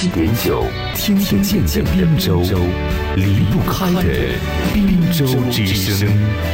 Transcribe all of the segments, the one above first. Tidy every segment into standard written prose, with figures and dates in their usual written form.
87.9，听得见的滨州，离不开的滨州之声。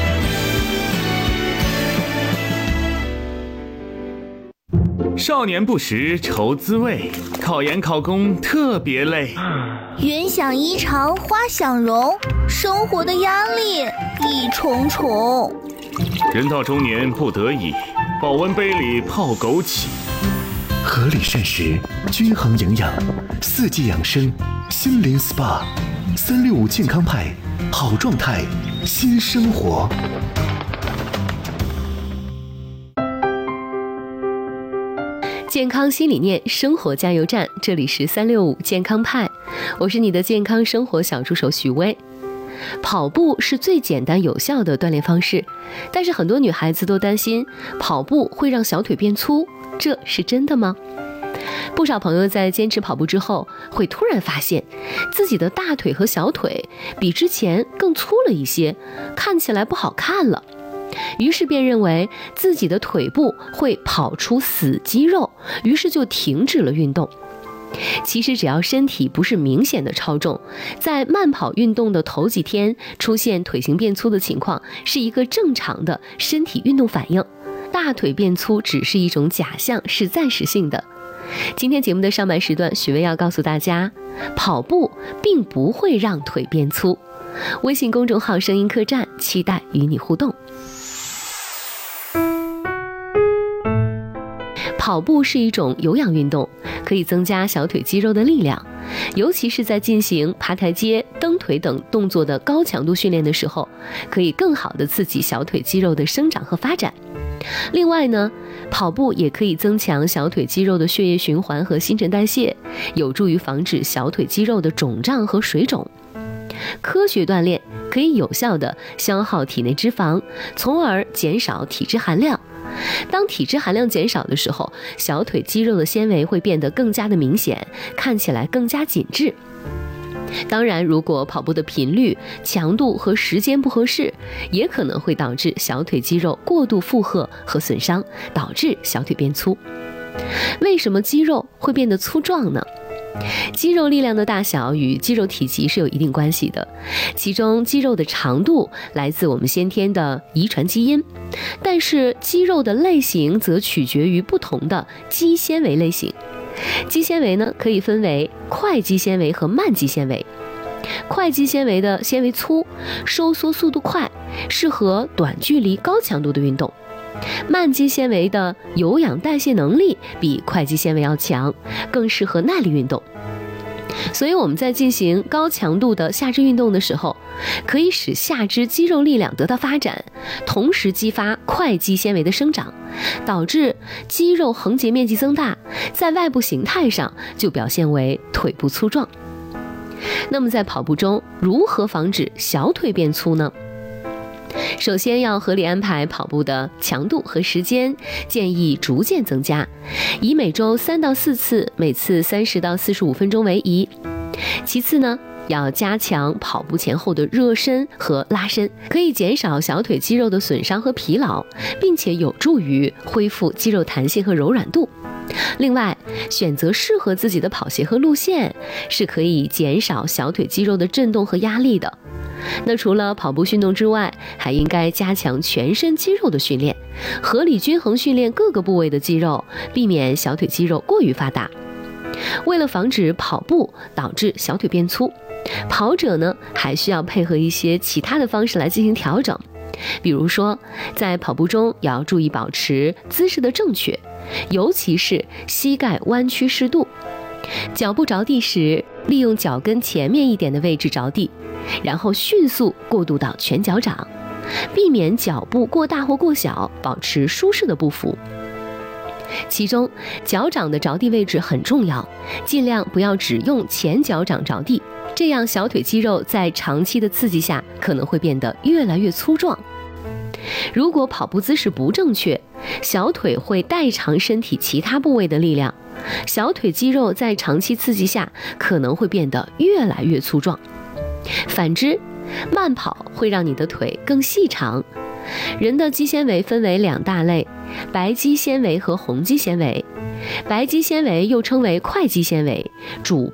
少年不识愁滋味，考研考公特别累。 云想衣裳花想容，生活的压力一重重。 人到中年不得已，保温杯里泡枸杞。 合理膳食，均衡营养，四季养生，心灵 SPA，365健康派，好状态，新生活。 健康新理念，生活加油站，这里是365健康派，我是你的健康生活小助手许巍。跑步是最简单有效的锻炼方式，但是很多女孩子都担心跑步会让小腿变粗，这是真的吗？不少朋友在坚持跑步之后，会突然发现自己的大腿和小腿比之前更粗了一些，看起来不好看了。于是便认为自己的腿部会跑出死肌肉，于是就停止了运动。其实只要身体不是明显的超重，在慢跑运动的头几天出现腿型变粗的情况，是一个正常的身体运动反应。大腿变粗只是一种假象，是暂时性的。今天节目的上半时段，许巍要告诉大家，跑步并不会让腿变粗。微信公众号声音客栈，期待与你互动。跑步是一种有氧运动，可以增加小腿肌肉的力量，尤其是在进行爬台阶、蹬腿等动作的高强度训练的时候，可以更好地刺激小腿肌肉的生长和发展。另外呢，跑步也可以增强小腿肌肉的血液循环和新陈代谢，有助于防止小腿肌肉的肿胀和水肿。科学锻炼可以有效地消耗体内脂肪，从而减少体脂含量。当体脂含量减少的时候，小腿肌肉的纤维会变得更加的明显，看起来更加紧致。当然，如果跑步的频率、强度和时间不合适，也可能会导致小腿肌肉过度负荷和损伤，导致小腿变粗。为什么肌肉会变得粗壮呢？肌肉力量的大小与肌肉体积是有一定关系的，其中肌肉的长度来自我们先天的遗传基因，但是肌肉的类型则取决于不同的肌纤维类型。肌纤维呢，可以分为快肌纤维和慢肌纤维。快肌纤维的纤维粗，收缩速度快，适合短距离高强度的运动。慢肌纤维的有氧代谢能力比快肌纤维要强，更适合耐力运动。所以我们在进行高强度的下肢运动的时候，可以使下肢肌肉力量得到发展，同时激发快肌纤维的生长，导致肌肉横截面积增大，在外部形态上就表现为腿部粗壮。那么在跑步中，如何防止小腿变粗呢？首先要合理安排跑步的强度和时间，建议逐渐增加，以每周3到4次，每次30到45分钟为宜。其次呢，要加强跑步前后的热身和拉伸，可以减少小腿肌肉的损伤和疲劳，并且有助于恢复肌肉弹性和柔软度。另外，选择适合自己的跑鞋和路线，是可以减少小腿肌肉的震动和压力的。那除了跑步运动之外，还应该加强全身肌肉的训练，合理均衡训练各个部位的肌肉，避免小腿肌肉过于发达。为了防止跑步导致小腿变粗，跑者呢还需要配合一些其他的方式来进行调整。比如说，在跑步中要注意保持姿势的正确，尤其是膝盖弯曲适度。脚步着地时，利用脚跟前面一点的位置着地，然后迅速过渡到全脚掌，避免脚步过大或过小，保持舒适的步幅。其中脚掌的着地位置很重要，尽量不要只用前脚掌着地，这样小腿肌肉在长期的刺激下可能会变得越来越粗壮。如果跑步姿势不正确，小腿会代偿身体其他部位的力量，小腿肌肉在长期刺激下可能会变得越来越粗壮。反之，慢跑会让你的腿更细长。人的肌纤维分为2大类，白肌纤维和红肌纤维。白肌纤维又称为快肌纤维，主